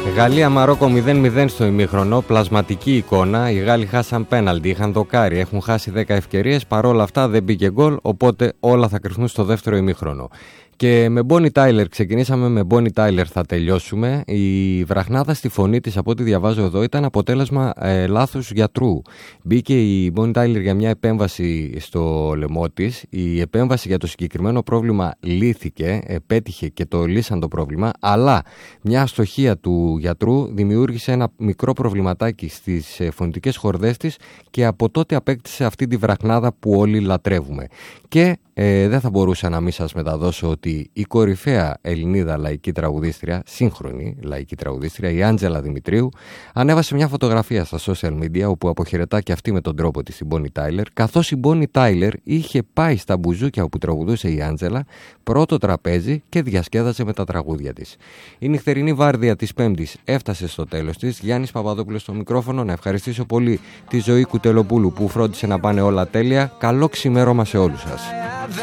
Γαλλία-Μαρόκο 0-0 στο ημίχρονο. Πλασματική εικόνα. Οι Γάλλοι χάσαν πέναλτι, είχαν δοκάρι, έχουν χάσει 10 ευκαιρίες. Παρόλα αυτά δεν μπήκε γκολ, οπότε όλα θα κρυφθούν στο δεύτερο ημίχρονο. Και με Bonnie Tyler ξεκινήσαμε, με Bonnie Tyler θα τελειώσουμε. Η βραχνάδα στη φωνή της, από ό,τι διαβάζω εδώ, ήταν αποτέλεσμα λάθους γιατρού. Μπήκε η Bonnie Tyler για μια επέμβαση στο λαιμό της. Η επέμβαση για το συγκεκριμένο πρόβλημα λύθηκε, πέτυχε και το λύσαν το πρόβλημα, αλλά μια αστοχία του γιατρού δημιούργησε ένα μικρό προβληματάκι στις φωνητικές χορδές της και από τότε απέκτησε αυτή τη βραχνάδα που όλοι λατρεύουμε. Και δεν θα μπορούσα να μην σας μεταδώσω ότι η κορυφαία Ελληνίδα λαϊκή τραγουδίστρια, σύγχρονη λαϊκή τραγουδίστρια, η Άντζελα Δημητρίου, ανέβασε μια φωτογραφία στα social media όπου αποχαιρετά και αυτή με τον τρόπο της την Bonnie Tyler, καθώς η Bonnie Tyler είχε πάει στα μπουζούκια όπου τραγουδούσε η Άντζελα, πρώτο τραπέζι και διασκέδασε με τα τραγούδια της. Η νυχτερινή βάρδια της Πέμπτης έφτασε στο τέλος της. Γιάννης Παπαδόπουλος στο μικρόφωνο. Να ευχαριστήσω πολύ τη Ζωή Κουτελοπούλου που φρόντισε να πάνε όλα τέλεια. Καλό ξημέρωμα σε όλους σας.